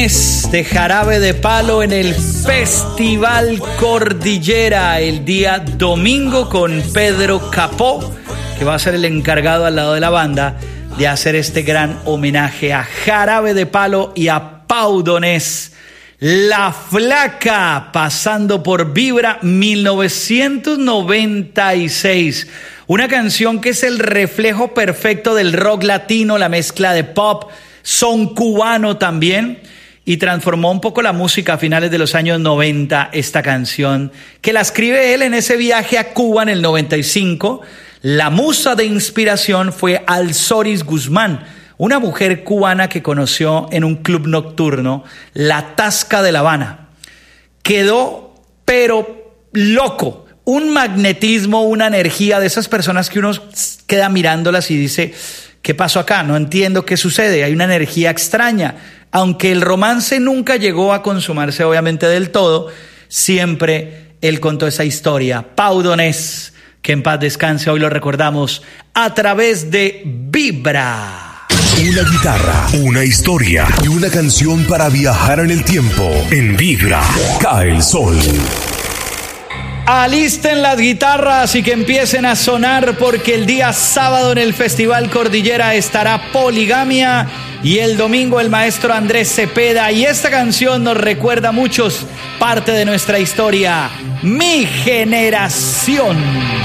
De Jarabe de Palo en el Festival Cordillera el día domingo con Pedro Capó, que va a ser el encargado al lado de la banda de hacer este gran homenaje a Jarabe de Palo y a Pau Donés. La Flaca, pasando por Vibra 1996. Una canción que es el reflejo perfecto del rock latino, la mezcla de pop, son cubano también. Y transformó un poco la música a finales de los años 90, esta canción, que la escribe él en ese viaje a Cuba en el 95. La musa de inspiración fue Alzoris Guzmán, una mujer cubana que conoció en un club nocturno, La Tasca de La Habana. Quedó, pero loco, un magnetismo, una energía de esas personas que uno queda mirándolas y dice, ¿qué pasó acá? No entiendo qué sucede, hay una energía extraña. Aunque el romance nunca llegó a consumarse obviamente del todo, siempre él contó esa historia. Pau Donés, que en paz descanse, hoy lo recordamos a través de Vibra. Una guitarra, una historia y una canción para viajar en el tiempo. En Vibra, cae el sol. Alisten las guitarras y que empiecen a sonar porque el día sábado en el Festival Cordillera estará Poligamia y el domingo el maestro Andrés Cepeda, y esta canción nos recuerda a muchos parte de nuestra historia, Mi Generación.